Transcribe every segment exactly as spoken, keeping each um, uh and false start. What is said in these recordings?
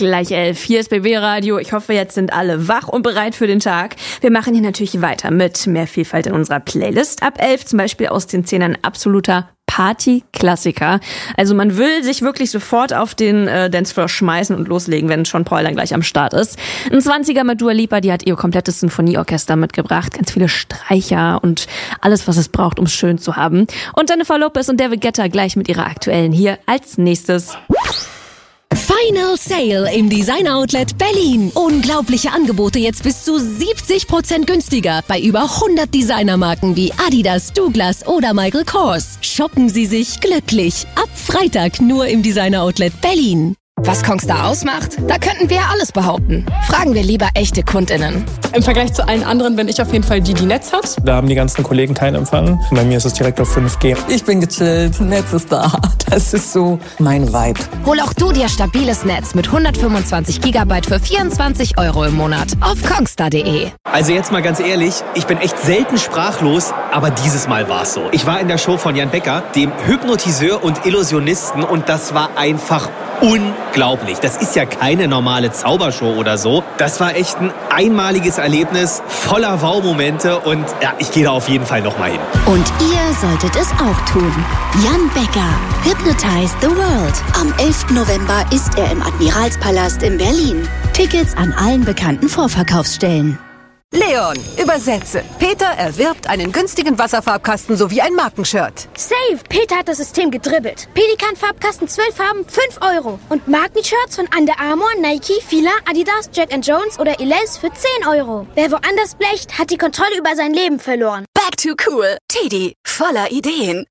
gleich elf. Hier ist B B Radio. Ich hoffe, jetzt sind alle wach und bereit für den Tag. Wir machen hier natürlich weiter mit mehr Vielfalt in unserer Playlist. Ab elf zum Beispiel aus den Zehnern absoluter Party-Klassiker. Also man will sich wirklich sofort auf den äh, Dancefloor schmeißen und loslegen, wenn Sean Paul dann gleich am Start ist. Ein zwanziger mit Dua Lipa, die hat ihr komplettes Sinfonieorchester mitgebracht. Ganz viele Streicher und alles, was es braucht, um es schön zu haben. Und Jennifer Lopez und David Guetta gleich mit ihrer aktuellen hier als nächstes. Final Sale im Designer Outlet Berlin. Unglaubliche Angebote jetzt bis zu siebzig Prozent günstiger bei über hundert Designermarken wie Adidas, Douglas oder Michael Kors. Shoppen Sie sich glücklich. Ab Freitag nur im Designer Outlet Berlin. Was Kongstar ausmacht? Da könnten wir ja alles behaupten. Fragen wir lieber echte KundInnen. Im Vergleich zu allen anderen bin ich auf jeden Fall die, die Netz hat. Da haben die ganzen Kollegen keinen Empfang. Bei mir ist es direkt auf fünf G. Ich bin gechillt, Netz ist da. Das ist so mein Vibe. Hol auch du dir stabiles Netz mit hundertfünfundzwanzig Gigabyte für vierundzwanzig Euro im Monat auf kongstar punkt de. Also jetzt mal ganz ehrlich, ich bin echt selten sprachlos, aber dieses Mal war es so. Ich war in der Show von Jan Becker, dem Hypnotiseur und Illusionisten, und das war einfach unglaublich. Das ist ja keine normale Zaubershow oder so. Das war echt ein einmaliges Erlebnis, voller Wow-Momente, und ja, ich gehe da auf jeden Fall nochmal hin. Und ihr solltet es auch tun. Jan Becker, Hypnotize the World. Am elften November ist er im Admiralspalast in Berlin. Tickets an allen bekannten Vorverkaufsstellen. Leon, übersetze. Peter erwirbt einen günstigen Wasserfarbkasten sowie ein Markenshirt. Save! Peter hat das System gedribbelt. Pelikan-Farbkasten zwölf Farben, fünf Euro. Und Markenshirts von Under Armour, Nike, Fila, Adidas, Jack and Jones oder Elize für zehn Euro. Wer woanders blecht, hat die Kontrolle über sein Leben verloren. Back to cool. Teddy, voller Ideen.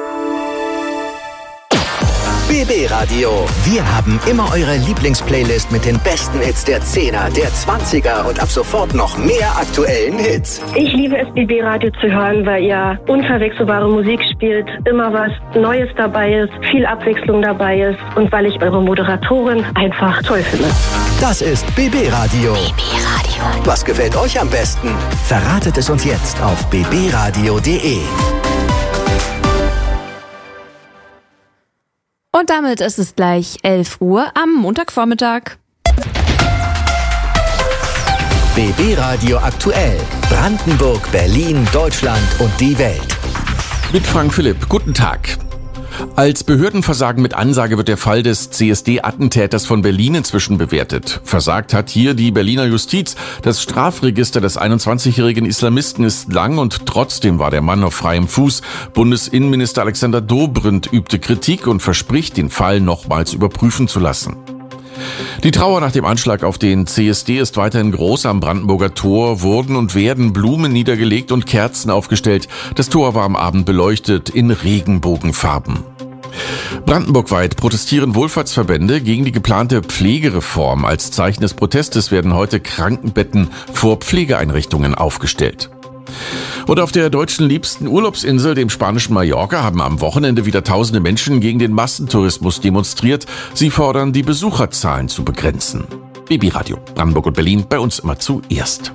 B B Radio. Wir haben immer eure Lieblingsplaylist mit den besten Hits der Zehner, der Zwanziger und ab sofort noch mehr aktuellen Hits. Ich liebe es, B B Radio zu hören, weil ihr unverwechselbare Musik spielt, immer was Neues dabei ist, viel Abwechslung dabei ist und weil ich eure Moderatorin einfach toll finde. Das ist B B Radio. B B Radio. Was gefällt euch am besten? Verratet es uns jetzt auf b b radio punkt de. Und damit ist es gleich elf Uhr am Montagvormittag. B B Radio aktuell. Brandenburg, Berlin, Deutschland und die Welt. Mit Frank Philipp. Guten Tag. Als Behördenversagen mit Ansage wird der Fall des C S D-Attentäters von Berlin inzwischen bewertet. Versagt hat hier die Berliner Justiz. Das Strafregister des einundzwanzigjährigen Islamisten ist lang und trotzdem war der Mann auf freiem Fuß. Bundesinnenminister Alexander Dobrindt übte Kritik und verspricht, den Fall nochmals überprüfen zu lassen. Die Trauer nach dem Anschlag auf den C S D ist weiterhin groß. Am Brandenburger Tor wurden und werden Blumen niedergelegt und Kerzen aufgestellt. Das Tor war am Abend beleuchtet in Regenbogenfarben. Brandenburgweit protestieren Wohlfahrtsverbände gegen die geplante Pflegereform. Als Zeichen des Protestes werden heute Krankenbetten vor Pflegeeinrichtungen aufgestellt. Und auf der deutschen liebsten Urlaubsinsel, dem spanischen Mallorca, haben am Wochenende wieder tausende Menschen gegen den Massentourismus demonstriert. Sie fordern, die Besucherzahlen zu begrenzen. B B Radio, Brandenburg und Berlin, bei uns immer zuerst.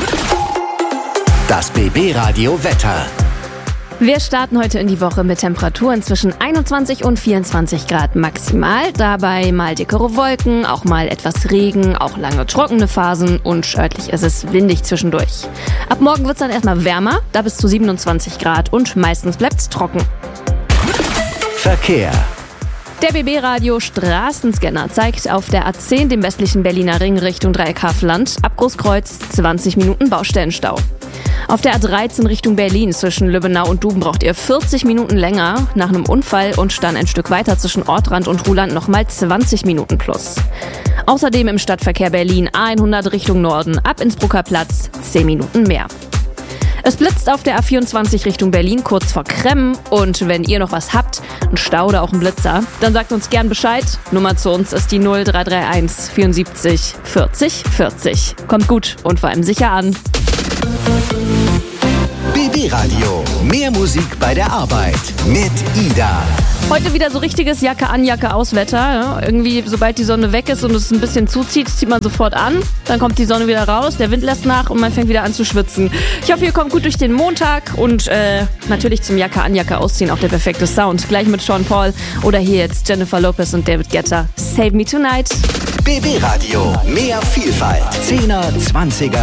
Das B B Radio Wetter. Wir starten heute in die Woche mit Temperaturen zwischen einundzwanzig und vierundzwanzig Grad maximal. Dabei mal dickere Wolken, auch mal etwas Regen, auch lange trockene Phasen und örtlich ist es windig zwischendurch. Ab morgen wird es dann erstmal wärmer, da bis zu siebenundzwanzig Grad und meistens bleibt es trocken. Verkehr. Der B B Radio Straßenscanner zeigt auf der A zehn, dem westlichen Berliner Ring Richtung Dreieckhaffland, ab Großkreuz zwanzig Minuten Baustellenstau. Auf der A dreizehn Richtung Berlin zwischen Lübbenau und Duben braucht ihr vierzig Minuten länger nach einem Unfall und dann ein Stück weiter zwischen Ortrand und Ruhland nochmal zwanzig Minuten plus. Außerdem im Stadtverkehr Berlin A hundert Richtung Norden ab Innsbrucker Platz zehn Minuten mehr. Es blitzt auf der A vierundzwanzig Richtung Berlin kurz vor Kremmen und wenn ihr noch was habt, einen Stau oder auch einen Blitzer, dann sagt uns gern Bescheid. Nummer zu uns ist die null drei drei eins vierundsiebzig vierzig vierzig. Kommt gut und vor allem sicher an. B B B Radio. Mehr Musik bei der Arbeit mit Ida. Heute wieder so richtiges Jacke an, Jacke aus Wetter. Ja? Irgendwie, sobald die Sonne weg ist und es ein bisschen zuzieht, zieht man sofort an. Dann kommt die Sonne wieder raus, der Wind lässt nach und man fängt wieder an zu schwitzen. Ich hoffe, ihr kommt gut durch den Montag und äh, natürlich zum Jacke an, Jacke ausziehen auch der perfekte Sound. Gleich mit Sean Paul oder hier jetzt Jennifer Lopez und David Guetta. Save Me Tonight. B B Radio. Mehr Vielfalt. Zehner, Zwanziger.